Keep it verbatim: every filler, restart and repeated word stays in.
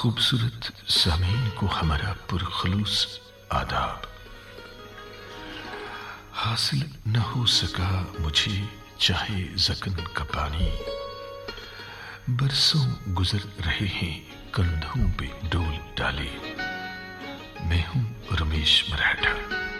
खूबसूरत सामीन को हमारा पुरखलूस आदाब। हासिल न हो सका मुझे चाहे जकन का पानी, बरसों गुजर रहे हैं कंधों पे डोल डाले। मैं हूं रमेश मराठा।